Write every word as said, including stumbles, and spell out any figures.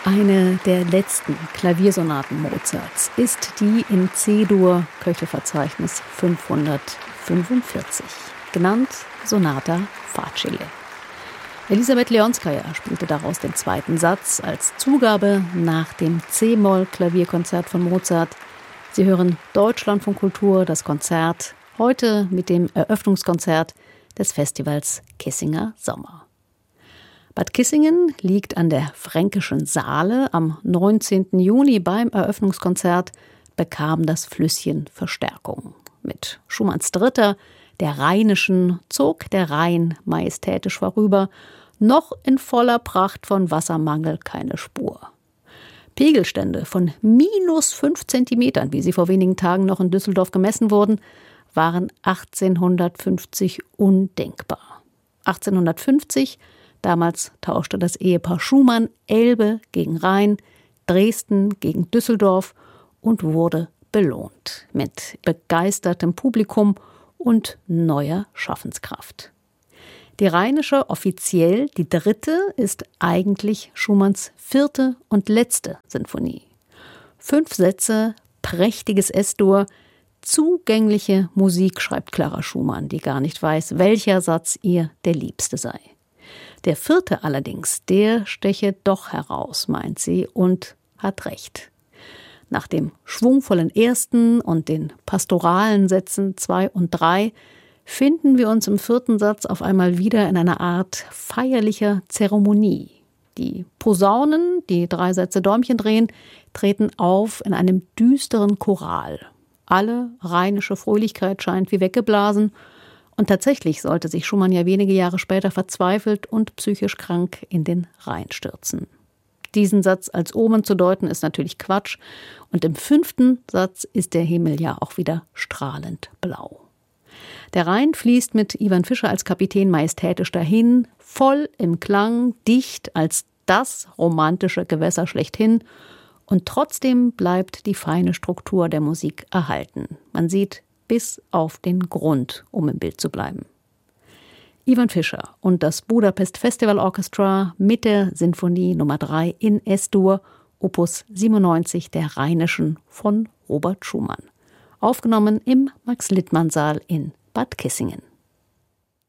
Eine der letzten Klaviersonaten Mozarts ist die in C-Dur Köchelverzeichnis fünfhundertfünfundvierzig, genannt Sonata Facile. Elisabeth Leonskaja spielte daraus den zweiten Satz als Zugabe nach dem C-Moll-Klavierkonzert von Mozart. Sie hören Deutschlandfunk Kultur, das Konzert, heute mit dem Eröffnungskonzert des Festivals Kissinger Sommer. Bad Kissingen liegt an der Fränkischen Saale. Am neunzehnten Juni beim Eröffnungskonzert bekam das Flüsschen Verstärkung. Mit Schumanns Dritter, der Rheinischen, zog der Rhein majestätisch vorüber, noch in voller Pracht von Wassermangel keine Spur. Pegelstände von minus fünf Zentimetern, wie sie vor wenigen Tagen noch in Düsseldorf gemessen wurden, waren achtzehnhundertfünfzig undenkbar. achtzehnhundertfünfzig, damals tauschte das Ehepaar Schumann Elbe gegen Rhein, Dresden gegen Düsseldorf und wurde belohnt mit begeistertem Publikum und neuer Schaffenskraft. Die Rheinische, offiziell die dritte, ist eigentlich Schumanns vierte und letzte Sinfonie. Fünf Sätze, prächtiges S-Dur, zugängliche Musik, schreibt Clara Schumann, die gar nicht weiß, welcher Satz ihr der liebste sei. Der vierte allerdings, der steche doch heraus, meint sie, und hat recht. Nach dem schwungvollen ersten und den pastoralen Sätzen zwei und drei finden wir uns im vierten Satz auf einmal wieder in einer Art feierlicher Zeremonie. Die Posaunen, die drei Sätze Däumchen drehen, treten auf in einem düsteren Choral. Alle rheinische Fröhlichkeit scheint wie weggeblasen. Und tatsächlich sollte sich Schumann ja wenige Jahre später verzweifelt und psychisch krank in den Rhein stürzen. Diesen Satz als Omen zu deuten, ist natürlich Quatsch. Und im fünften Satz ist der Himmel ja auch wieder strahlend blau. Der Rhein fließt mit Ivan Fischer als Kapitän majestätisch dahin, voll im Klang, dicht als das romantische Gewässer schlechthin. Und trotzdem bleibt die feine Struktur der Musik erhalten. Man sieht bis auf den Grund, um im Bild zu bleiben. Ivan Fischer und das Budapest Festival Orchestra mit der Sinfonie Nummer drei in S-Dur, Opus siebenundneunzig der Rheinischen von Robert Schumann. Aufgenommen im Max-Littmann-Saal in Bad Kissingen.